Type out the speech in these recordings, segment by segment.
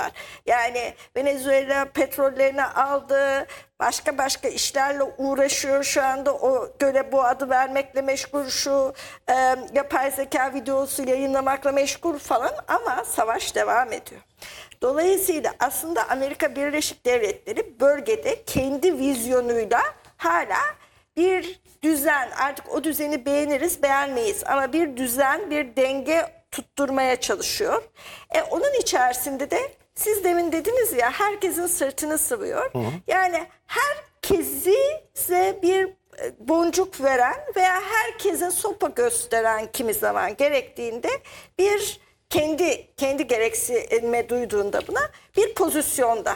var. Yani Venezuela petrollerini aldı, başka işlerle uğraşıyor şu anda, o göle bu adı vermekle meşgul, şu yapay zeka videosu yayınlamakla meşgul falan, ama savaş devam ediyor. Dolayısıyla aslında Amerika Birleşik Devletleri bölgede kendi vizyonuyla hala bir düzen, artık o düzeni beğeniriz beğenmeyiz ama bir düzen, bir denge tutturmaya çalışıyor. Onun içerisinde de siz demin dediniz ya, herkesin sırtını sıvıyor. Yani herkesi size bir boncuk veren veya herkese sopa gösteren kimi zaman gerektiğinde bir kendi gereksinme duyduğunda buna bir pozisyonda.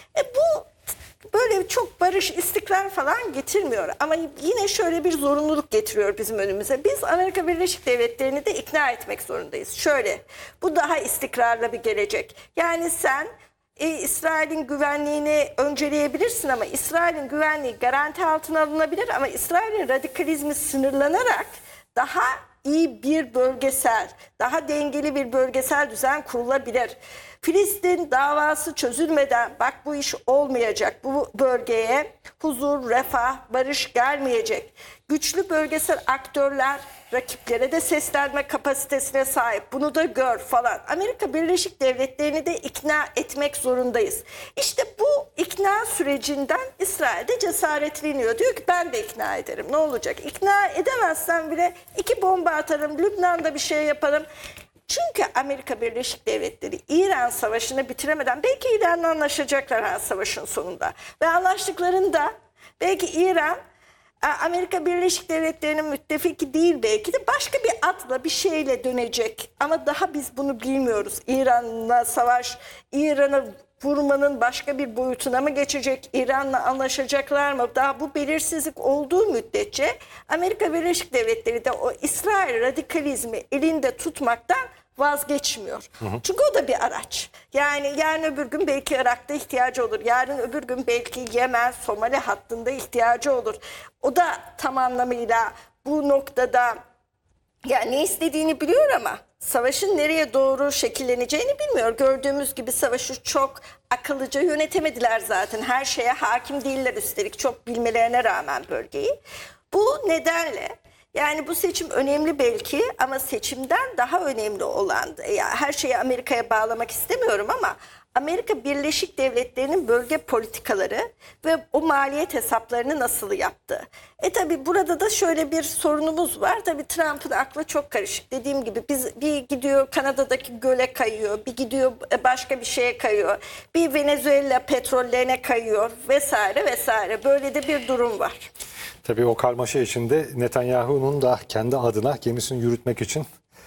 Bu böyle çok barış, istikrar falan getirmiyor. Ama yine şöyle bir zorunluluk getiriyor bizim önümüze. Biz Amerika Birleşik Devletleri'ni de ikna etmek zorundayız. Şöyle, bu daha istikrarlı bir gelecek. Yani sen İsrail'in güvenliğini önceleyebilirsin ama İsrail'in güvenliği garanti altına alınabilir, ama İsrail'in radikalizmi sınırlanarak daha iyi bir bölgesel, daha dengeli bir bölgesel düzen kurulabilir. Filistin davası çözülmeden bak bu iş olmayacak. Bu bölgeye huzur, refah, barış gelmeyecek. Güçlü bölgesel aktörler rakiplere de seslenme kapasitesine sahip. Bunu da gör falan. Amerika Birleşik Devletleri'ni de ikna etmek zorundayız. İşte bu ikna sürecinden İsrail de cesaretleniyor. Diyor ki ben de ikna ederim. Ne olacak? İkna edemezsem bile 2 bomba atarım. Lübnan'da bir şey yaparım. Çünkü Amerika Birleşik Devletleri İran Savaşı'nı bitiremeden, belki İran'la anlaşacaklar savaşın sonunda. Ve anlaştıklarında belki İran Amerika Birleşik Devletleri'nin müttefiki değil, belki de başka bir adla bir şeyle dönecek. Ama daha biz bunu bilmiyoruz. İran'la savaş, İran'ı vurmanın başka bir boyutuna mı geçecek? İran'la anlaşacaklar mı? Daha bu belirsizlik olduğu müddetçe Amerika Birleşik Devletleri de o İsrail radikalizmi elinde tutmaktan vazgeçmiyor. Çünkü o da bir araç. Yani yarın öbür gün belki Irak'ta ihtiyacı olur. Yarın öbür gün belki Yemen, Somali hattında ihtiyacı olur. O da tam anlamıyla bu noktada yani ne istediğini biliyor ama savaşın nereye doğru şekilleneceğini bilmiyor. Gördüğümüz gibi savaşı çok akıllıca yönetemediler zaten. Her şeye hakim değiller üstelik, çok bilmelerine rağmen bölgeyi. Bu nedenle yani bu seçim önemli belki, ama seçimden daha önemli olan, ya her şeyi Amerika'ya bağlamak istemiyorum ama Amerika Birleşik Devletleri'nin bölge politikaları ve o maliyet hesaplarını nasıl yaptı? Tabi burada da şöyle bir sorunumuz var. Tabi Trump'ın aklı çok karışık. Dediğim gibi bir gidiyor Kanada'daki göle kayıyor, bir gidiyor başka bir şeye kayıyor, bir Venezuela petrollerine kayıyor vesaire vesaire. Böyle de bir durum var. Tabii o karmaşa içinde Netanyahu'nun da kendi adına gemisini yürütmek için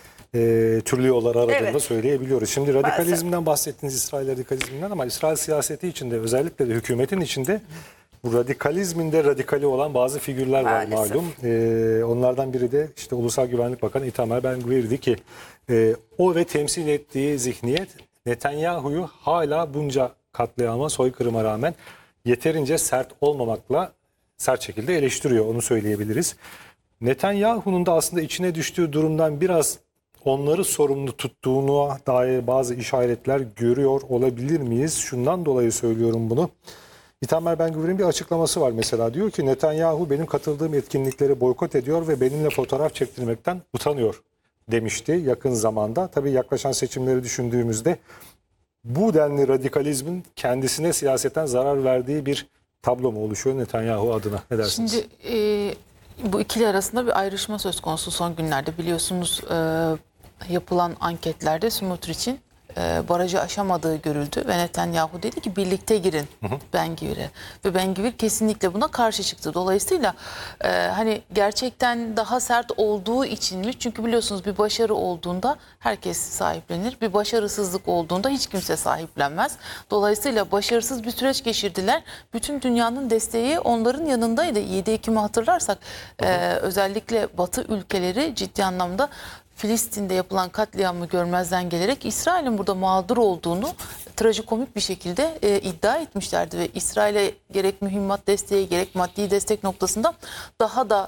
türlü yollar aradığını da söyleyebiliyoruz. Şimdi radikalizmden bahsettiniz, İsrail radikalizminden, ama İsrail siyaseti içinde, özellikle de hükümetin içinde bu radikalizmin de radikali olan bazı figürler var malum. Onlardan biri de işte Ulusal Güvenlik Bakanı Itamar Ben-Gvir'di ki o ve temsil ettiği zihniyet Netanyahu'yu hala bunca katliama, soykırıma rağmen yeterince sert olmamakla sert şekilde eleştiriyor, onu söyleyebiliriz. Netanyahu'nun da aslında içine düştüğü durumdan biraz onları sorumlu tuttuğuna dair bazı işaretler görüyor olabilir miyiz? Şundan dolayı söylüyorum bunu. Itamar Ben-Gvir'in bir açıklaması var mesela. Diyor ki Netanyahu benim katıldığım etkinlikleri boykot ediyor ve benimle fotoğraf çektirmekten utanıyor demişti yakın zamanda. Tabii yaklaşan seçimleri düşündüğümüzde bu denli radikalizmin kendisine siyaseten zarar verdiği bir tablo mu oluşuyor Netanyahu adına? Ne dersiniz? Şimdi bu ikili arasında bir ayrışma söz konusu son günlerde. Biliyorsunuz yapılan anketlerde Smotrich'in barajı aşamadığı görüldü ve Netanyahu dedi ki birlikte girin Ben-Gvir'e. Ve Ben-Gvir kesinlikle buna karşı çıktı. Dolayısıyla hani gerçekten daha sert olduğu için mi? Çünkü biliyorsunuz bir başarı olduğunda herkes sahiplenir. Bir başarısızlık olduğunda hiç kimse sahiplenmez. Dolayısıyla başarısız bir süreç geçirdiler. Bütün dünyanın desteği onların yanındaydı. 7 Ekim'i hatırlarsak özellikle Batı ülkeleri ciddi anlamda Filistin'de yapılan katliamı görmezden gelerek İsrail'in burada mağdur olduğunu trajikomik bir şekilde iddia etmişlerdi ve İsrail'e gerek mühimmat desteği gerek maddi destek noktasında daha da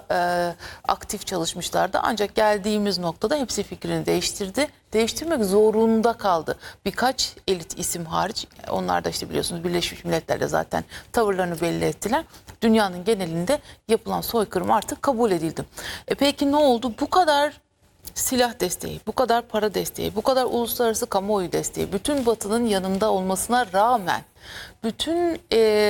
aktif çalışmışlardı. Ancak geldiğimiz noktada hepsi fikrini değiştirdi. Değiştirmek zorunda kaldı. Birkaç elit isim hariç, onlar da işte biliyorsunuz Birleşmiş Milletler'de zaten tavırlarını belli ettiler. Dünyanın genelinde yapılan soykırım artık kabul edildi. Peki ne oldu? Bu kadar silah desteği, bu kadar para desteği, bu kadar uluslararası kamuoyu desteği, bütün Batı'nın yanında olmasına rağmen bütün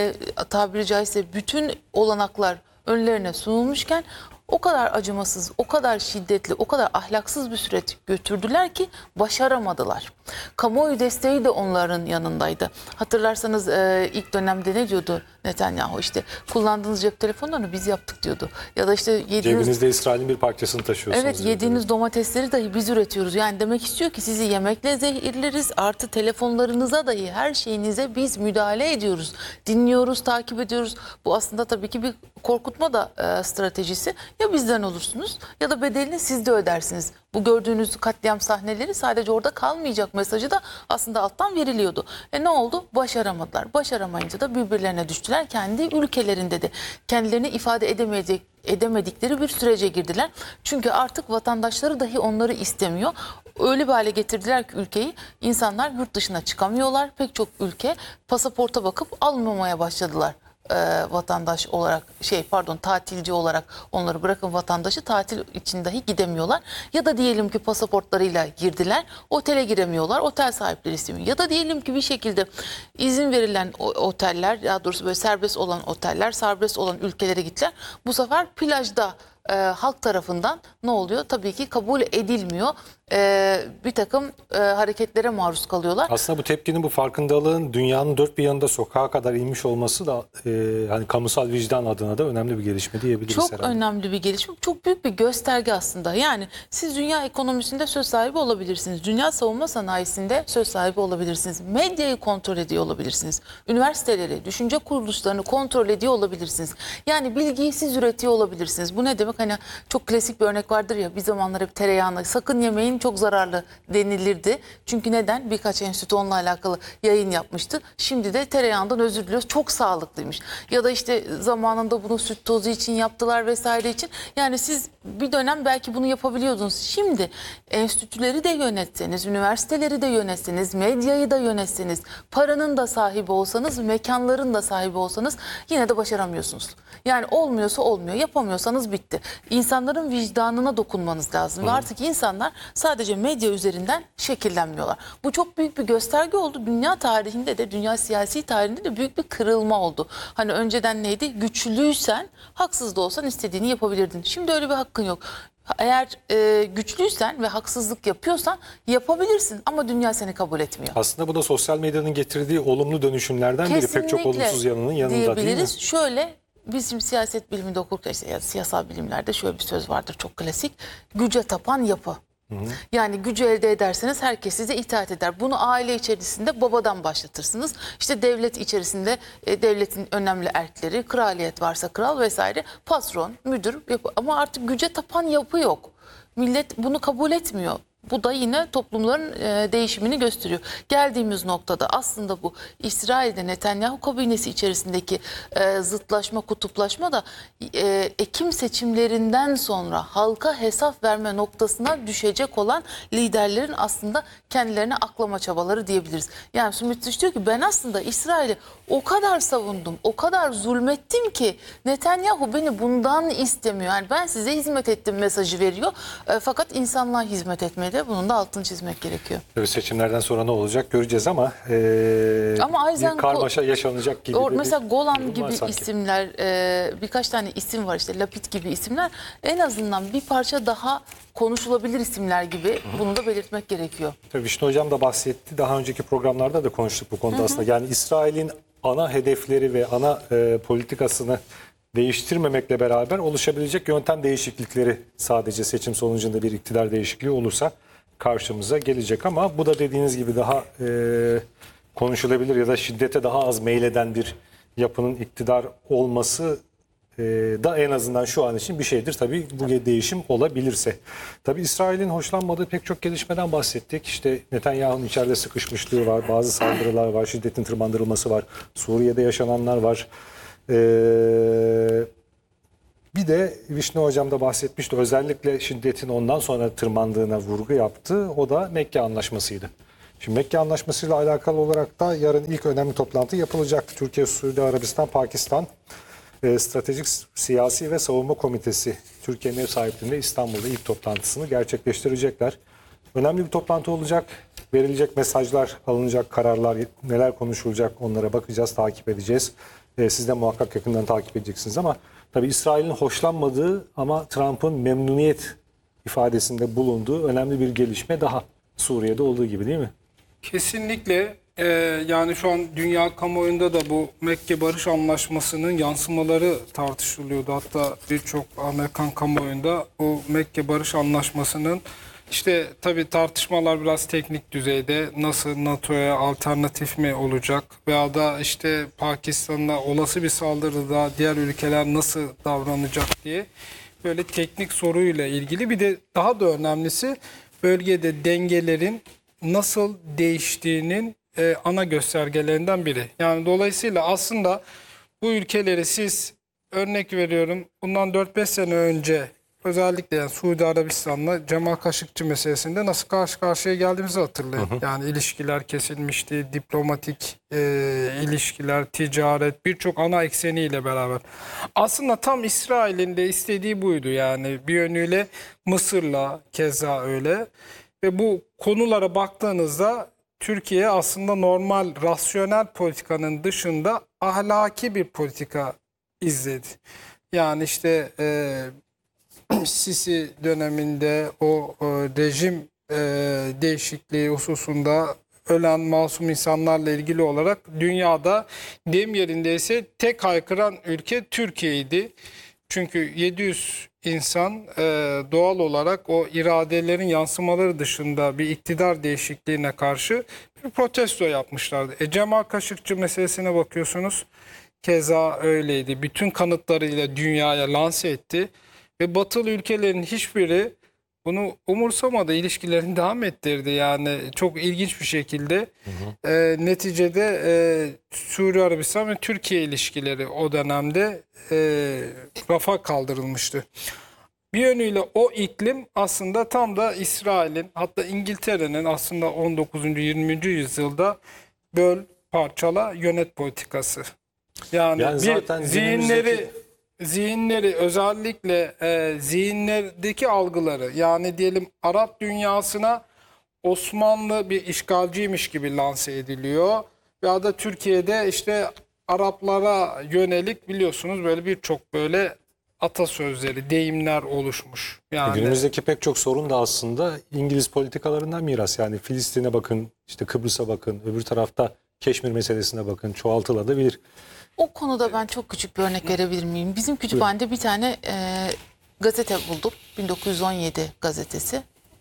tabiri caizse bütün olanaklar önlerine sunulmuşken o kadar acımasız, o kadar şiddetli, o kadar ahlaksız bir süreç götürdüler ki başaramadılar. Kamuoyu desteği de onların yanındaydı. Hatırlarsanız ilk dönemde ne diyordu Netanyahu? İşte kullandığınız cep telefonlarını biz yaptık diyordu. Ya da işte yediğiniz... Cebinizde İsrail'in bir parçasını taşıyorsunuz. Evet, yediğiniz domatesleri dahi biz üretiyoruz. Yani demek istiyor ki sizi yemekle zehirleriz. Artı telefonlarınıza dahi her şeyinize biz müdahale ediyoruz. Dinliyoruz, takip ediyoruz. Bu aslında tabii ki bir korkutma da stratejisi. Ya bizden olursunuz ya da bedelini siz de ödersiniz. Bu gördüğünüz katliam sahneleri sadece orada kalmayacak mesajı da aslında alttan veriliyordu. Ne oldu? Başaramadılar. Başaramayınca da birbirlerine düştüler. Kendi ülkelerinde de kendilerini ifade edemedikleri bir sürece girdiler. Çünkü artık vatandaşları dahi onları istemiyor. Öyle bir hale getirdiler ki ülkeyi, insanlar yurt dışına çıkamıyorlar. Pek çok ülke pasaporta bakıp almamaya başladılar. Vatandaş olarak tatilci olarak onları bırakın, vatandaşı tatil için dahi gidemiyorlar. Ya da diyelim ki pasaportlarıyla girdiler, otele giremiyorlar, otel sahipleri istemiyor. Ya da diyelim ki bir şekilde izin verilen oteller, daha doğrusu böyle serbest olan oteller, serbest olan ülkelere gittiler. Bu sefer plajda halk tarafından ne oluyor? Tabii ki kabul edilmiyor. Bir takım hareketlere maruz kalıyorlar. Aslında bu tepkinin, bu farkındalığın dünyanın dört bir yanında sokağa kadar inmiş olması da hani kamusal vicdan adına da önemli bir gelişme diyebiliriz Çok herhalde. önemli bir gelişme. Çok büyük bir gösterge aslında. Yani siz dünya ekonomisinde söz sahibi olabilirsiniz. Dünya savunma sanayisinde söz sahibi olabilirsiniz. Medyayı kontrol ediyor olabilirsiniz. Üniversiteleri, düşünce kuruluşlarını kontrol ediyor olabilirsiniz. Yani bilgiyi siz üretiyor olabilirsiniz. Bu ne demek? Hani çok klasik bir örnek vardır ya, bir zamanlar hep tereyağını sakın yemeyin, çok zararlı denilirdi. Çünkü neden? Birkaç enstitü onunla alakalı yayın yapmıştı. Şimdi de tereyağından özür diliyoruz, çok sağlıklıymış. Ya da işte zamanında bunu süt tozu için yaptılar vesaire için. Yani siz bir dönem belki bunu yapabiliyordunuz. Şimdi enstitüleri de yönetseniz, üniversiteleri de yönetseniz, medyayı da yönetseniz, paranın da sahibi olsanız, mekanların da sahibi olsanız yine de başaramıyorsunuz. Yani olmuyorsa olmuyor, yapamıyorsanız bitti. İnsanların vicdanına dokunmanız lazım. Ve artık insanlar sadece medya üzerinden şekillenmiyorlar. Bu çok büyük bir gösterge oldu. Dünya tarihinde de, dünya siyasi tarihinde de büyük bir kırılma oldu. Hani önceden neydi? Güçlüysen, haksız da olsan istediğini yapabilirdin. Şimdi öyle bir hakkın yok. Eğer güçlüysen ve haksızlık yapıyorsan yapabilirsin ama dünya seni kabul etmiyor. Aslında bu da sosyal medyanın getirdiği olumlu dönüşümlerden biri. Pek çok olumsuz yanının yanında değil mi? Şöyle, biz şimdi siyaset biliminde okurken ya siyasal bilimlerde şöyle bir söz vardır çok klasik. Güce tapan yapı. Yani gücü elde ederseniz herkes size itaat eder. Bunu aile içerisinde babadan başlatırsınız. İşte devlet içerisinde devletin önemli erkleri, kraliyet varsa kral vesaire, patron, müdür yapı. Ama artık güce tapan yapı yok. Millet bunu kabul etmiyor. Bu da yine toplumların değişimini gösteriyor. Geldiğimiz noktada aslında bu İsrail'de Netanyahu kabinesi içerisindeki zıtlaşma, kutuplaşma da Ekim seçimlerinden sonra halka hesap verme noktasına düşecek olan liderlerin aslında kendilerine aklama çabaları diyebiliriz. Yani Sümütüş diyor ki ben aslında İsrail'i o kadar savundum, o kadar zulmettim ki Netanyahu beni bundan istemiyor. Yani ben size hizmet ettim mesajı veriyor. Fakat insanlığa hizmet etmedi. Bunun da altını çizmek gerekiyor. Tabii seçimlerden sonra ne olacak göreceğiz ama bir karmaşa yaşanacak gibi. Mesela Golan gibi sanki. isimler, birkaç tane isim var, işte Lapid gibi isimler, en azından bir parça daha konuşulabilir isimler gibi, bunu da belirtmek gerekiyor. Tabii Vişnu Hocam da bahsetti. Daha önceki programlarda da konuştuk bu konuda aslında. Yani İsrail'in ana hedefleri ve ana politikasını değiştirmemekle beraber oluşabilecek yöntem değişiklikleri, sadece seçim sonucunda bir iktidar değişikliği olursa karşımıza gelecek. Ama bu da dediğiniz gibi daha konuşulabilir ya da şiddete daha az meyleden bir yapının iktidar olması da en azından şu an için bir şeydir. Tabii bu değişim olabilirse. Tabii İsrail'in hoşlanmadığı pek çok gelişmeden bahsettik. İşte Netanyahu'nun içeride sıkışmışlığı var, bazı saldırılar var, şiddetin tırmandırılması var, Suriye'de yaşananlar var. Bir de Vişne Hocam da bahsetmişti. Özellikle şiddetin ondan sonra tırmandığına vurgu yaptı. O da Mekke Anlaşması'ydı. Şimdi Mekke Anlaşması'yla alakalı olarak da yarın ilk önemli toplantı yapılacaktı. Türkiye, Suudi Arabistan, Pakistan Stratejik Siyasi ve Savunma Komitesi Türkiye'nin ev sahipliğinde İstanbul'da ilk toplantısını gerçekleştirecekler. Önemli bir toplantı olacak. Verilecek mesajlar, alınacak kararlar, neler konuşulacak onlara bakacağız, takip edeceğiz. Siz de muhakkak yakından takip edeceksiniz ama tabii İsrail'in hoşlanmadığı ama Trump'ın memnuniyet ifadesinde bulunduğu önemli bir gelişme daha Suriye'de olduğu gibi değil mi? Kesinlikle. Yani şu an dünya kamuoyunda da bu Mekke Barış Anlaşması'nın yansımaları tartışılıyordu. Hatta birçok Amerikan kamuoyunda o Mekke Barış Anlaşması'nın işte tabii tartışmalar biraz teknik düzeyde, nasıl NATO'ya alternatif mi olacak veya da işte Pakistan'a olası bir saldırıda diğer ülkeler nasıl davranacak diye böyle teknik soruyla ilgili. Bir de daha da önemlisi bölgede dengelerin nasıl değiştiğinin ana göstergelerinden biri. Yani dolayısıyla aslında bu ülkeleri siz, örnek veriyorum, bundan 4-5 sene önce özellikle yani Suudi Arabistan'la Cemal Kaşıkçı meselesinde nasıl karşı karşıya geldiğimizi hatırlayın. Yani ilişkiler kesilmişti, diplomatik ilişkiler, ticaret, birçok ana ekseniyle beraber. Aslında tam İsrail'in de istediği buydu yani bir yönüyle Mısır'la keza öyle. Ve bu konulara baktığınızda Türkiye aslında normal, rasyonel politikanın dışında ahlaki bir politika izledi. Yani işte Sisi döneminde o rejim değişikliği hususunda ölen masum insanlarla ilgili olarak dünyada deyim yerindeyse tek haykıran ülke Türkiye'ydi. Çünkü 700 insan doğal olarak o iradelerin yansımaları dışında bir iktidar değişikliğine karşı bir protesto yapmışlardı. Cemal Kaşıkçı meselesine bakıyorsunuz. Keza öyleydi. Bütün kanıtlarıyla dünyaya lanse etti. Ve batılı ülkelerin hiçbiri bunu umursamadı. İlişkilerini devam ettirdi. Yani çok ilginç bir şekilde. Neticede Suudi Arabistan ve Türkiye ilişkileri o dönemde rafa kaldırılmıştı. Bir yönüyle o iklim aslında tam da İsrail'in, hatta İngiltere'nin aslında 19. 20. yüzyılda böl, parçala, yönet politikası. Yani bir zaten zihinleri özellikle zihinlerdeki algıları, yani diyelim Arap dünyasına Osmanlı bir işgalciymiş gibi lanse ediliyor. Ya da Türkiye'de işte Araplara yönelik biliyorsunuz böyle birçok böyle atasözleri, deyimler oluşmuş. Yani Günümüzdeki pek çok sorun da aslında İngiliz politikalarından miras. Yani Filistin'e bakın, işte Kıbrıs'a bakın, öbür tarafta Keşmir meselesine bakın, çoğaltılabilir. O konuda ben çok küçük bir örnek verebilir miyim? Bizim kütüphanede bir tane gazete bulduk. 1917 gazetesi.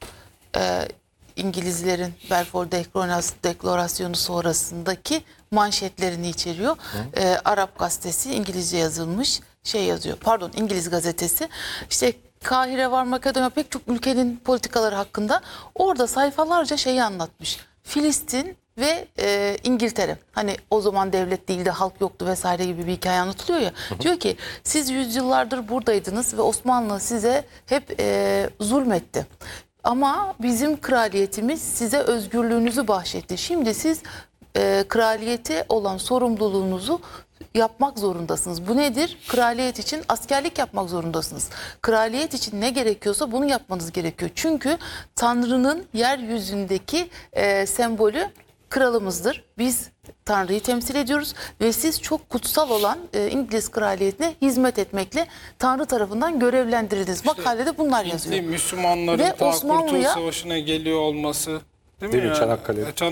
İngilizlerin Balfour Deklarasyonu sonrasındaki manşetlerini içeriyor. Arap gazetesi, İngilizce yazılmış yazıyor. Pardon, İngiliz gazetesi. İşte Kahire var, Makedonya, pek çok ülkenin politikaları hakkında orada sayfalarca şeyi anlatmış. Filistin ve İngiltere, hani o zaman devlet değildi, halk yoktu vesaire gibi bir hikaye anlatılıyor ya. Diyor ki siz yüzyıllardır buradaydınız ve Osmanlı size hep zulmetti. Ama bizim kraliyetimiz size özgürlüğünüzü bahşetti. Şimdi siz kraliyete olan sorumluluğunuzu yapmak zorundasınız. Bu nedir? Kraliyet için askerlik yapmak zorundasınız. Kraliyet için ne gerekiyorsa bunu yapmanız gerekiyor. Çünkü Tanrı'nın yeryüzündeki sembolü kralımızdır. Biz Tanrı'yı temsil ediyoruz ve siz çok kutsal olan İngiliz kraliyetine hizmet etmekle Tanrı tarafından görevlendirildiniz. İşte, makalede bunlar yazıyor. Müslümanların ve Kurtuluş Savaşı'na geliyor olması. Değil mi?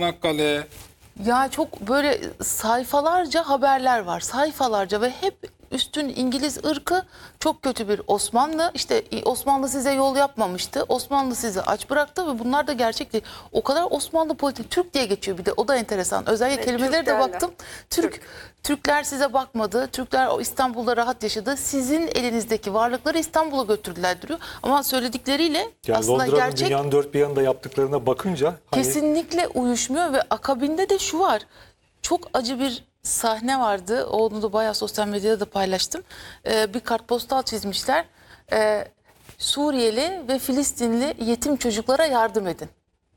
Çanakkale. Ya çok böyle sayfalarca haberler var. Sayfalarca ve hep üstün İngiliz ırkı, çok kötü bir Osmanlı. İşte Osmanlı size yol yapmamıştı. Osmanlı sizi aç bıraktı ve bunlar da gerçek değil. O kadar Osmanlı politik, Türk diye geçiyor bir de, o da enteresan. Özellikle Evet, kelimeleri de Türklerle. baktım. Türkler size bakmadı. Türkler o İstanbul'da rahat yaşadı. Sizin elinizdeki varlıkları İstanbul'a götürdüler diyor. Ama söyledikleriyle Yani aslında Londra'nın gerçek dünyanın dört bir yanında yaptıklarına bakınca hani kesinlikle uyuşmuyor ve akabinde de şu var. Çok acı bir sahne vardı. Onu da bayağı sosyal medyada da paylaştım. Bir kartpostal çizmişler. Suriyeli ve Filistinli yetim çocuklara yardım edin.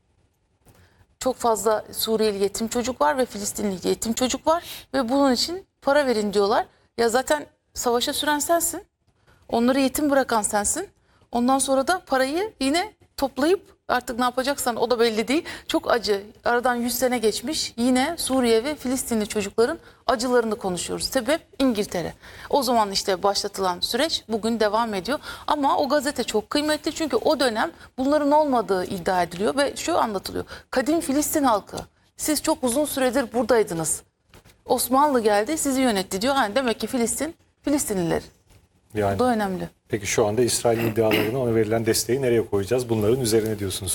Çok fazla Suriyeli yetim çocuk var ve Filistinli yetim çocuk var ve bunun için para verin diyorlar. Ya zaten savaşa süren sensin. Onları yetim bırakan sensin. Ondan sonra da parayı yine toplayıp artık ne yapacaksan o da belli değil. Çok acı. Aradan 100 sene geçmiş. Yine Suriye ve Filistinli çocukların acılarını konuşuyoruz. Sebep İngiltere. O zaman işte başlatılan süreç bugün devam ediyor. Ama o gazete çok kıymetli çünkü o dönem bunların olmadığı iddia ediliyor ve şu anlatılıyor. Kadim Filistin halkı, siz çok uzun süredir buradaydınız. Osmanlı geldi, sizi yönetti diyor. Yani demek ki Filistinliler. yani Bu da önemli. peki şu anda İsrail iddialarına, ona verilen desteği nereye koyacağız? Bunların üzerine diyorsunuz.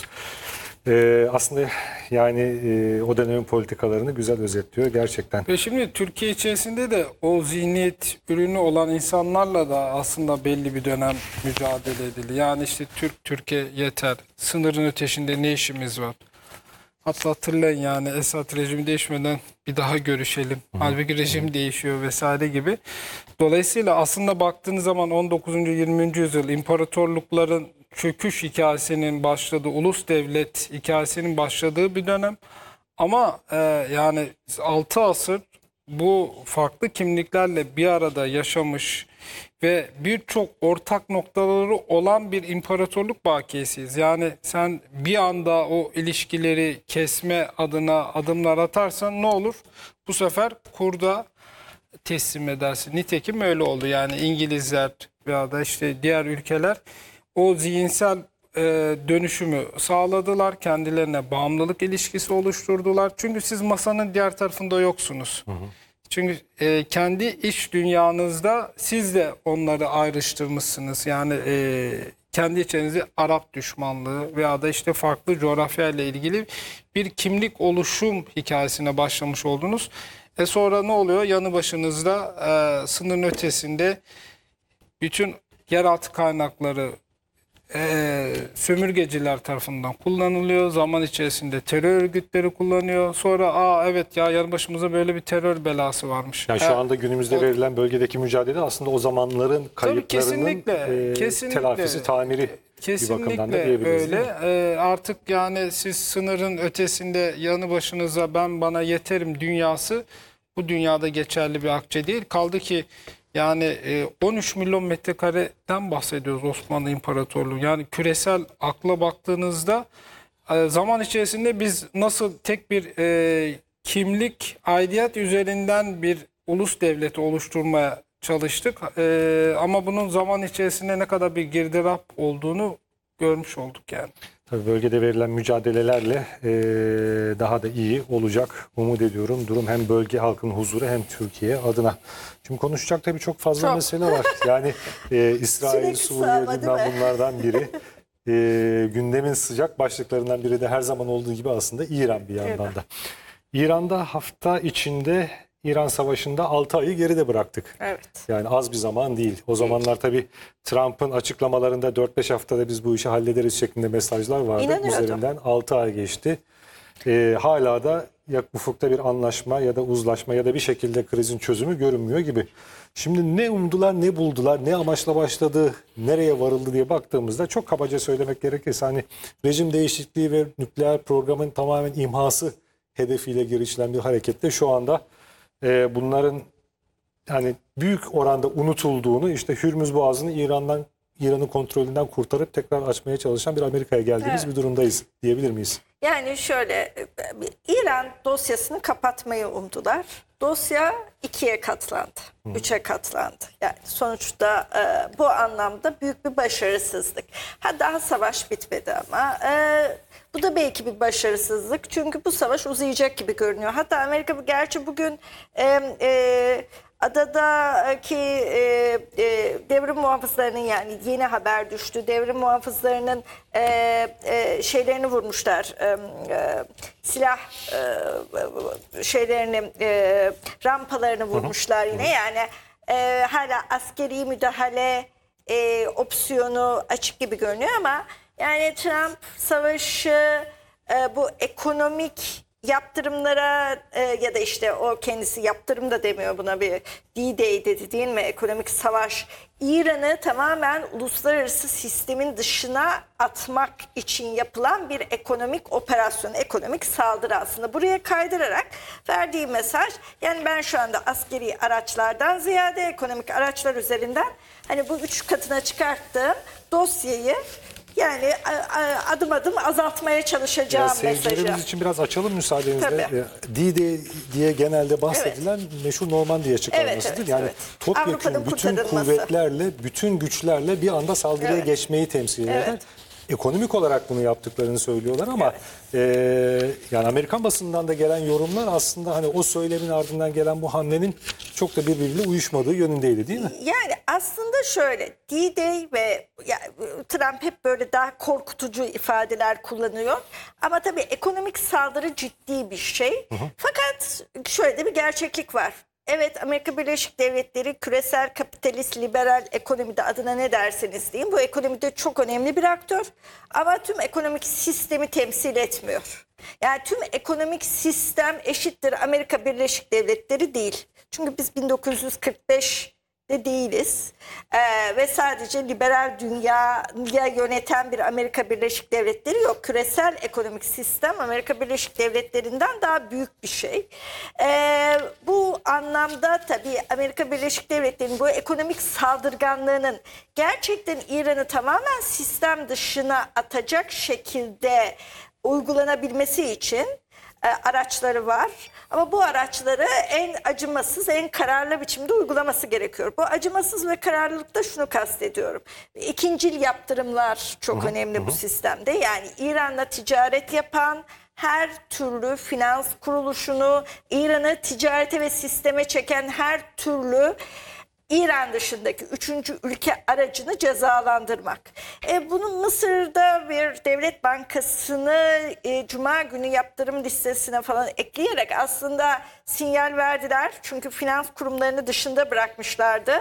Aslında yani o dönemin politikalarını güzel özetliyor gerçekten. Ve şimdi Türkiye içerisinde de o zihniyet ürünü olan insanlarla da aslında belli bir dönem mücadele edildi. Yani işte Türkiye yeter, sınırın ötesinde ne işimiz var? Hatta hatırlayın, yani Esad rejimi değişmeden bir daha görüşelim. Halbuki rejim değişiyor vesaire gibi. Dolayısıyla aslında baktığınız zaman 19. 20. yüzyıl imparatorlukların çöküş hikayesinin başladığı, ulus devlet hikayesinin başladığı bir dönem. Ama yani 6 asır bu farklı kimliklerle bir arada yaşamış ve birçok ortak noktaları olan bir imparatorluk bakiyesiyiz. Yani sen bir anda o ilişkileri kesme adına adımlar atarsan ne olur? Bu sefer kurda teslim edersin. Nitekim öyle oldu. Yani İngilizler veya da işte diğer ülkeler o zihinsel dönüşümü sağladılar. Kendilerine bağımlılık ilişkisi oluşturdular. Çünkü siz masanın diğer tarafında yoksunuz. Çünkü kendi iç dünyanızda siz de onları ayrıştırmışsınız. Yani kendi içinizde Arap düşmanlığı veya da işte farklı coğrafya ile ilgili bir kimlik oluşum hikayesine başlamış oldunuz. Sonra ne oluyor? Yanı başınızda sınırın ötesinde bütün yeraltı kaynakları sömürgeciler tarafından kullanılıyor. Zaman içerisinde terör örgütleri kullanıyor. Sonra evet ya, yanı başımıza böyle bir terör belası varmış. Yani şu anda günümüzde verilen bölgedeki mücadele aslında o zamanların kayıplarının kesinlikle telafisi, tamiri bir bakımdan da diyebiliriz. Öyle. Artık yani siz sınırın ötesinde yanı başınıza bana yeterim dünyası bu dünyada geçerli bir akçe değil. Kaldı ki yani 13 milyon metrekareden bahsediyoruz Osmanlı İmparatorluğu. Yani küresel akla baktığınızda zaman içerisinde biz nasıl tek bir kimlik, aidiyet üzerinden bir ulus devleti oluşturmaya çalıştık. Ama bunun zaman içerisinde ne kadar bir girdap olduğunu görmüş olduk yani. Tabii bölgede verilen mücadelelerle daha da iyi olacak umut ediyorum. Durum hem bölge halkının huzuru hem Türkiye adına. Şimdi konuşacak tabii çok fazla mesele var. Yani İsrail, Sürekli Suriye, sağma, değil Lübnan mi? bunlardan biri. Gündemin sıcak başlıklarından biri de her zaman olduğu gibi aslında İran bir yandan da. İran'da hafta içinde İran Savaşı'nda 6 ayı geride bıraktık. Evet. Yani az bir zaman değil. O zamanlar tabii Trump'ın açıklamalarında 4-5 haftada biz bu işi hallederiz şeklinde mesajlar vardı. İnanıyordum. Üzerinden 6 ay geçti. Hala da ufukta bir anlaşma ya da uzlaşma ya da bir şekilde krizin çözümü görünmüyor gibi. Şimdi ne umdular, ne buldular, ne amaçla başladı, nereye varıldı diye baktığımızda çok kabaca söylemek gerekirse hani rejim değişikliği ve nükleer programın tamamen imhası hedefiyle girişilen bir harekette şu anda bunların yani büyük oranda unutulduğunu, işte Hürmüz Boğazı'nı İran'ın kontrolünden kurtarıp tekrar açmaya çalışan bir Amerika'ya geldiğimiz bir durumdayız diyebilir miyiz? Yani şöyle, İran dosyasını kapatmayı umdular. Dosya 2'ye katlandı, 3'e katlandı. Yani sonuçta bu anlamda büyük bir başarısızlık. Daha savaş bitmedi ama bu da belki bir başarısızlık. Çünkü bu savaş uzayacak gibi görünüyor. Hatta Amerika gerçi bugün adadaki devrim muhafızlarının, yani yeni haber düştü, devrim muhafızlarının şeylerini vurmuşlar, silah şeylerini, rampalarını vurmuşlar yine. Yani hala askeri müdahale opsiyonu açık gibi görünüyor ama yani Trump savaşı bu ekonomik yaptırımlara ya da işte o kendisi yaptırım da demiyor buna, bir D-Day dedi değil mi? Ekonomik savaş. İran'ı tamamen uluslararası sistemin dışına atmak için yapılan bir ekonomik operasyon, ekonomik saldırı aslında. Buraya kaydırarak verdiği mesaj, yani ben şu anda askeri araçlardan ziyade ekonomik araçlar üzerinden hani bu 3 katına çıkarttığım dosyayı yani adım adım azaltmaya çalışacağım mesajı. Seyircilerimiz için biraz açalım müsaadenizle. Tabii. D-Day diye genelde bahsedilen meşhur Normandiya çıkarmasıdır. Evet, yani evet. topyekun Avrupa'nın bütün kurtarılması. kuvvetlerle, bütün güçlerle bir anda saldırıya Evet. geçmeyi temsil eder. Evet. Ekonomik olarak bunu yaptıklarını söylüyorlar ama yani Amerikan basından da gelen yorumlar aslında hani o söylemin ardından gelen bu hamlenin çok da birbiriyle uyuşmadığı yönündeydi değil mi? Yani aslında şöyle, D-Day ve Trump hep böyle daha korkutucu ifadeler kullanıyor. Ama tabii ekonomik saldırı ciddi bir şey. Fakat şöyle de bir gerçeklik var. Evet, Amerika Birleşik Devletleri küresel kapitalist liberal ekonomide, adına ne derseniz deyin, bu ekonomide çok önemli bir aktör. Ama tüm ekonomik sistemi temsil etmiyor. Yani tüm ekonomik sistem eşittir Amerika Birleşik Devletleri değil. Çünkü biz 1945'te değiliz. Ve sadece liberal dünyaya yöneten bir Amerika Birleşik Devletleri yok. Küresel ekonomik sistem Amerika Birleşik Devletleri'nden daha büyük bir şey. Bu anlamda tabii Amerika Birleşik Devletleri'nin bu ekonomik saldırganlığının gerçekten İran'ı tamamen sistem dışına atacak şekilde uygulanabilmesi için araçları var. Ama bu araçları en acımasız, en kararlı biçimde uygulaması gerekiyor. Bu acımasız ve kararlılıkta şunu kastediyorum. İkincil yaptırımlar çok önemli bu sistemde. Yani İran'la ticaret yapan her türlü finans kuruluşunu, İran'ı ticarete ve sisteme çeken her türlü İran dışındaki 3. ülke aracını cezalandırmak. Bunun Mısır'da bir devlet bankasını Cuma günü yaptırım listesine falan ekleyerek aslında sinyal verdiler. Çünkü finans kurumlarını dışında bırakmışlardı.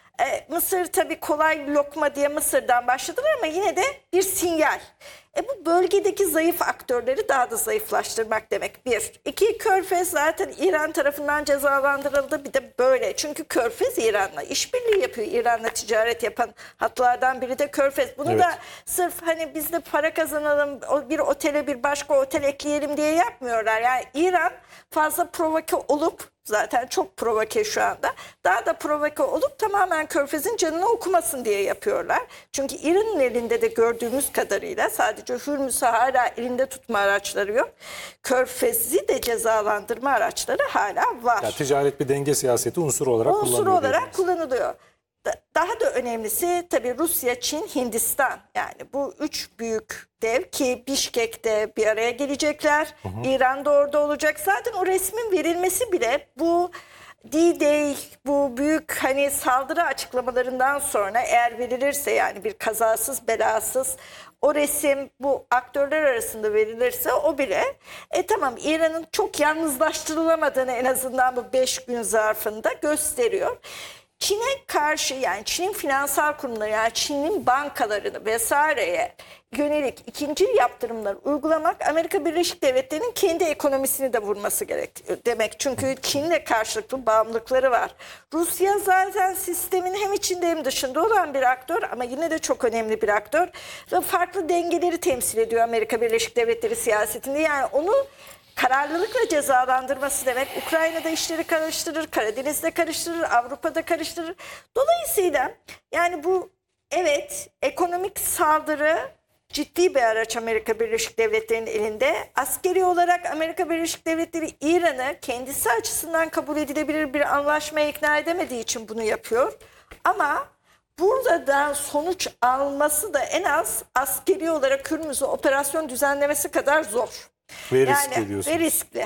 Mısır tabii kolay lokma diye Mısır'dan başladılar ama yine de bir sinyal. Bu bölgedeki zayıf aktörleri daha da zayıflaştırmak demek. Bir. İki, Körfez zaten İran tarafından cezalandırıldı. Bir de böyle. Çünkü Körfez İran'la işbirliği yapıyor. İran'la ticaret yapan hatlardan biri de Körfez. Bunu da sırf hani biz de para kazanalım, bir otele bir başka otel ekleyelim diye yapmıyorlar. Yani İran fazla provoke olup, zaten çok provoke şu anda, daha da provoke olup tamamen Körfez'in canını okumasın diye yapıyorlar. Çünkü İran'ın elinde de gördüğümüz kadarıyla sadece Hürmüz'ü hala elinde tutma araçları yok. Körfez'i de cezalandırma araçları hala var. Yani ticaret bir denge siyaseti unsuru olarak kullanılıyor. Daha da önemlisi tabii Rusya, Çin, Hindistan. Yani bu 3 büyük dev ki Bişkek'te bir araya gelecekler. İran'da orada olacak. Zaten o resmin verilmesi bile bu D-Day, bu büyük hani saldırı açıklamalarından sonra eğer verilirse, yani bir kazasız belasız o resim bu aktörler arasında verilirse o bile tamam, İran'ın çok yalnızlaştırılamadığını en azından bu 5 gün zarfında gösteriyor. Çin'e karşı, yani Çin'in finansal kurumları, yani Çin'in bankalarını vesaireye yönelik ikinci yaptırımlar uygulamak Amerika Birleşik Devletleri'nin kendi ekonomisini de vurması gerek demek. Çünkü Çin'le karşılıklı bağımlılıkları var. Rusya zaten sistemin hem içinde hem dışında olan bir aktör ama yine de çok önemli bir aktör ve farklı dengeleri temsil ediyor Amerika Birleşik Devletleri siyasetinde. Yani onu kararlılıkla cezalandırması demek Ukrayna'da işleri karıştırır, Karadeniz'de karıştırır, Avrupa'da karıştırır. Dolayısıyla yani bu, evet, ekonomik saldırı ciddi bir araç Amerika Birleşik Devletleri'nin elinde. Askeri olarak Amerika Birleşik Devletleri İran'ı kendisi açısından kabul edilebilir bir anlaşmaya ikna edemediği için bunu yapıyor. Ama burada da sonuç alması da en az askeri olarak Hürmüz'ü operasyon düzenlemesi kadar zor. Ve riskli diyorsunuz. Ve riskli.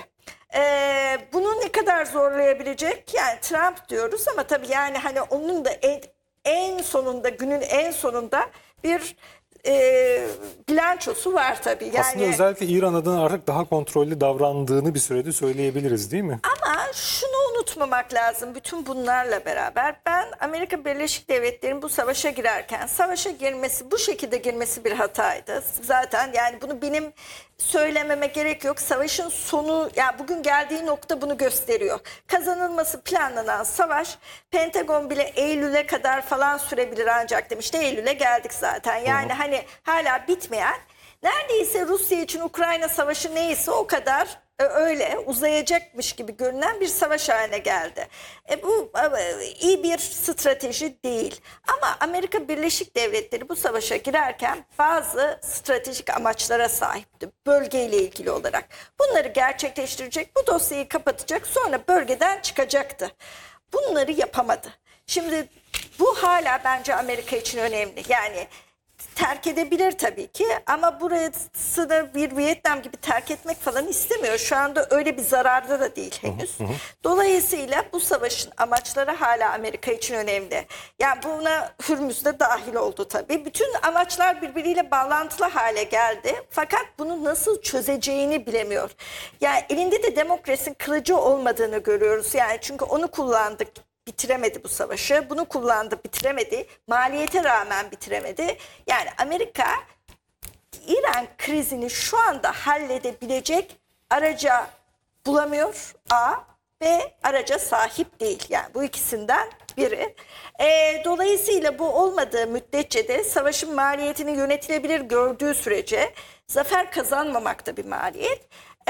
Bunu ne kadar zorlayabilecek? Yani Trump diyoruz ama tabii yani hani onun da en sonunda, günün en sonunda bir bilançosu var tabii. Yani, Aslında özellikle İran adına artık daha kontrollü davrandığını bir sürede söyleyebiliriz değil mi? ama şunu unutmamak lazım bütün bunlarla beraber. Ben Amerika Birleşik Devletleri'nin bu savaşa girerken savaşa girmesi, bu şekilde girmesi bir hataydı. Zaten yani bunu benim söylememe gerek yok. Savaşın sonu, yani bugün geldiği nokta bunu gösteriyor. Kazanılması planlanan savaş, Pentagon bile Eylül'e kadar falan sürebilir ancak demişti. Eylül'e geldik zaten. Yani hani hala bitmeyen, neredeyse Rusya için Ukrayna savaşı neyse o kadar öyle uzayacakmış gibi görünen bir savaş haline geldi. Bu iyi bir strateji değil. Ama Amerika Birleşik Devletleri bu savaşa girerken bazı stratejik amaçlara sahipti. Bölgeyle ilgili olarak. Bunları gerçekleştirecek, bu dosyayı kapatacak, sonra bölgeden çıkacaktı. Bunları yapamadı. Şimdi bu hala bence Amerika için önemli. Yani terk edebilir tabii ki ama burasını bir Vietnam gibi terk etmek falan istemiyor. Şu anda öyle bir zararda da değil henüz. Dolayısıyla bu savaşın amaçları hala Amerika için önemli. Yani buna Hürmüz de dahil oldu tabii. Bütün amaçlar birbiriyle bağlantılı hale geldi. Fakat bunu nasıl çözeceğini bilemiyor. Yani elinde de demokrasinin kılıcı olmadığını görüyoruz. Yani çünkü onu kullandık. Bitiremedi bu savaşı. Bunu kullandı, bitiremedi. Maliyete rağmen bitiremedi. Yani Amerika İran krizini şu anda halledebilecek araca bulamıyor. A ve araca sahip değil. Yani bu ikisinden biri. Dolayısıyla bu olmadığı müddetçe de savaşın maliyetini yönetilebilir gördüğü sürece zafer kazanmamak da bir maliyet.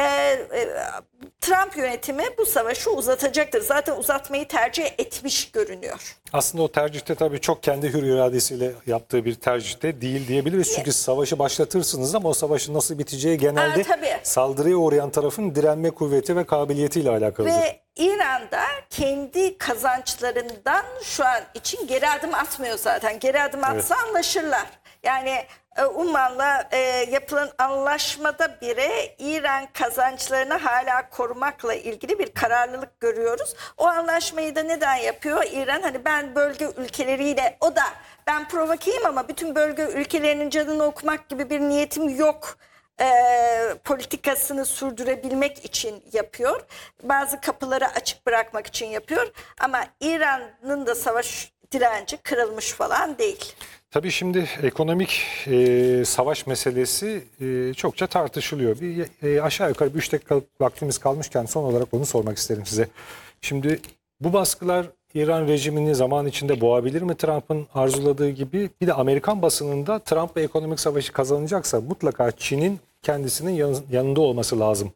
Trump yönetimi bu savaşı uzatacaktır. Zaten uzatmayı tercih etmiş görünüyor. Aslında o tercihte tabii çok kendi hür iradesiyle yaptığı bir tercihte değil diyebiliriz. Çünkü savaşı başlatırsınız ama o savaşın nasıl biteceği genelde tabii. saldırıya uğrayan tarafın direnme kuvveti ve kabiliyetiyle alakalıdır. Ve İran'da kendi kazançlarından şu an için geri adım atmıyor zaten. Geri adım atsa anlaşırlar. Yani Umman'la yapılan anlaşmada bile İran kazançlarını hala korumakla ilgili bir kararlılık görüyoruz. O anlaşmayı da neden yapıyor İran? Hani ben bölge ülkeleriyle, o da ben provokeyim ama bütün bölge ülkelerinin canını okumak gibi bir niyetim yok politikasını sürdürebilmek için yapıyor. Bazı kapıları açık bırakmak için yapıyor. Ama İran'ın da savaş direnci kırılmış falan değil. Tabii şimdi ekonomik savaş meselesi çokça tartışılıyor. Aşağı yukarı bir 3 dakikalık vaktimiz kalmışken son olarak onu sormak isterim size. Şimdi bu baskılar İran rejimini zaman içinde boğabilir mi Trump'ın arzuladığı gibi? Bir de Amerikan basınında Trump'la ekonomik savaşı kazanacaksa mutlaka Çin'in kendisinin yanında olması lazım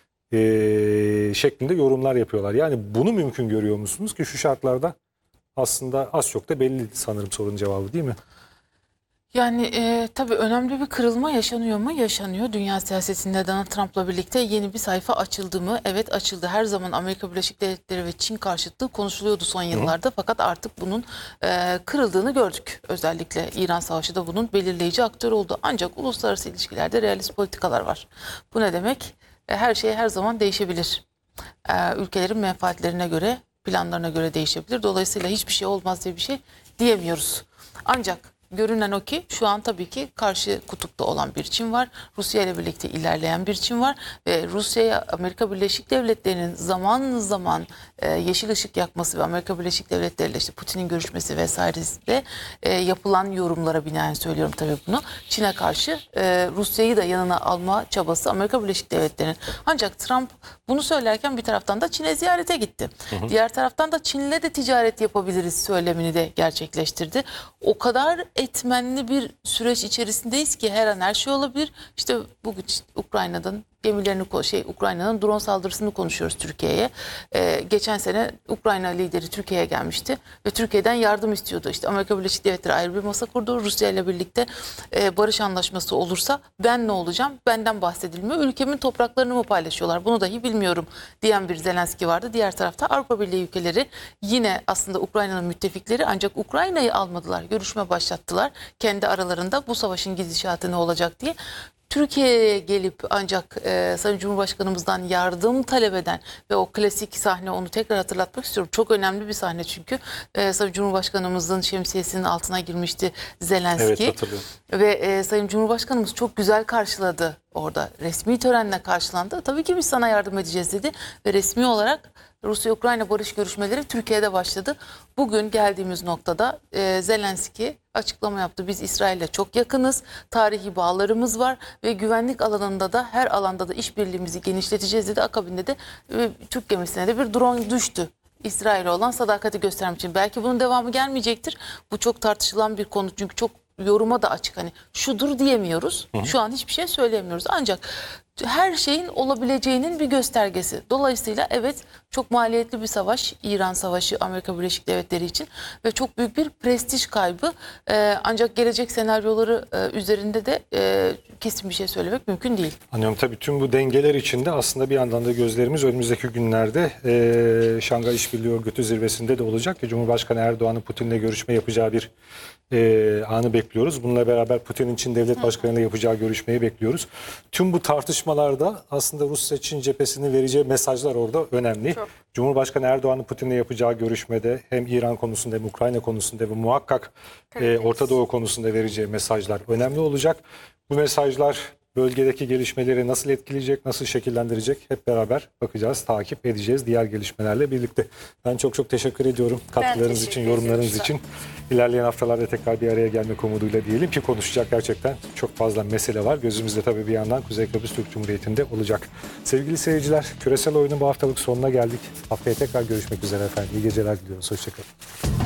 şeklinde yorumlar yapıyorlar. Yani bunu mümkün görüyor musunuz ki şu şartlarda? Aslında az çok da belli sanırım sorunun cevabı, değil mi? Yani tabii önemli bir kırılma yaşanıyor mu? Yaşanıyor. Dünya siyasetinde Donald Trump'la birlikte yeni bir sayfa açıldı mı? Evet, açıldı. Her zaman Amerika Birleşik Devletleri ve Çin karşıtlığı konuşuluyordu son yıllarda. Fakat artık bunun kırıldığını gördük. Özellikle İran Savaşı da bunun belirleyici aktörü oldu. Ancak uluslararası ilişkilerde realist politikalar var. Bu ne demek? Her şey her zaman değişebilir. Ülkelerin menfaatlerine göre, planlarına göre değişebilir. Dolayısıyla hiçbir şey olmaz diye bir şey diyemiyoruz. Ancak görünen o ki şu an tabii ki karşı kutupta olan bir Çin var. Rusya ile birlikte ilerleyen bir Çin var. Ve Rusya'ya Amerika Birleşik Devletleri'nin zaman zaman yeşil ışık yakması ve Amerika Birleşik Devletleri ile işte Putin'in görüşmesi vesairesinde yapılan yorumlara binaen söylüyorum tabii bunu. Çin'e karşı Rusya'yı da yanına alma çabası Amerika Birleşik Devletleri'nin. Ancak Trump bunu söylerken bir taraftan da Çin'e ziyarete gitti. Diğer taraftan da Çin'le de ticaret yapabiliriz söylemini de gerçekleştirdi. O kadar etmenli bir süreç içerisindeyiz ki her an her şey olabilir. İşte bugün Ukrayna'dan Ukrayna'nın drone saldırısını konuşuyoruz Türkiye'ye. Geçen sene Ukrayna lideri Türkiye'ye gelmişti ve Türkiye'den yardım istiyordu. İşte Amerika Birleşik Devletleri ayrı bir masa kurdu. Rusya ile birlikte barış anlaşması olursa ben ne olacağım? Benden bahsedilmiyor. Ülkemin topraklarını mı paylaşıyorlar? Bunu dahi bilmiyorum diyen bir Zelenski vardı. Diğer tarafta Avrupa Birliği ülkeleri yine aslında Ukrayna'nın müttefikleri, ancak Ukrayna'yı almadılar. Görüşme başlattılar kendi aralarında bu savaşın gidişatı ne olacak diye. Türkiye'ye gelip ancak Sayın Cumhurbaşkanımızdan yardım talep eden ve o klasik sahne, onu tekrar hatırlatmak istiyorum. Çok önemli bir sahne çünkü. Sayın Cumhurbaşkanımızın şemsiyesinin altına girmişti Zelenski. Evet, hatırlıyorum. Ve Sayın Cumhurbaşkanımız çok güzel karşıladı orada. Resmi törenle karşılandı. Tabii ki biz sana yardım edeceğiz dedi ve resmi olarak Rusya-Ukrayna barış görüşmeleri Türkiye'de başladı. Bugün geldiğimiz noktada Zelenski açıklama yaptı. Biz İsrail'le çok yakınız, tarihi bağlarımız var ve güvenlik alanında da her alanda da işbirliğimizi genişleteceğiz dedi. Akabinde de Türk gemisine de bir drone düştü. İsrail'e olan sadakati göstermek için. Belki bunun devamı gelmeyecektir. Bu çok tartışılan bir konu çünkü çok yoruma da açık. Hani şudur diyemiyoruz. Şu an hiçbir şey söyleyemiyoruz. Ancak her şeyin olabileceğinin bir göstergesi. Dolayısıyla evet, çok maliyetli bir savaş. İran Savaşı Amerika Birleşik Devletleri için ve çok büyük bir prestij kaybı. Ancak gelecek senaryoları üzerinde de kesin bir şey söylemek mümkün değil. Anlıyorum, tabii tüm bu dengeler içinde aslında bir yandan da gözlerimiz önümüzdeki günlerde Şangay İşbirliği Örgütü zirvesinde de olacak ki Cumhurbaşkanı Erdoğan'ın Putin'le görüşme yapacağı bir anı bekliyoruz. Bununla beraber Putin'in Çin Devlet Başkanı'yla yapacağı görüşmeyi bekliyoruz. Tüm bu tartışmalarda aslında Rusya-Çin cephesinin vereceği mesajlar orada önemli. Çok. Cumhurbaşkanı Erdoğan'ın Putin'le yapacağı görüşmede hem İran konusunda hem Ukrayna konusunda ve muhakkak Orta Doğu konusunda vereceği mesajlar önemli olacak. Bu mesajlar bölgedeki gelişmeleri nasıl etkileyecek, nasıl şekillendirecek hep beraber bakacağız, takip edeceğiz diğer gelişmelerle birlikte. Ben çok teşekkür ediyorum katkılarınız teşekkür için, ederim. yorumlarınız için. İlerleyen haftalarda tekrar bir araya gelmek umuduyla diyelim ki konuşacak gerçekten çok fazla mesele var. Gözümüzde tabii bir yandan Kuzey Kıbrıs Türk Cumhuriyeti'nde olacak. Sevgili seyirciler, Küresel Oyun'un bu haftalık sonuna geldik. Haftaya tekrar görüşmek üzere efendim. İyi geceler diliyoruz. Hoşçakalın.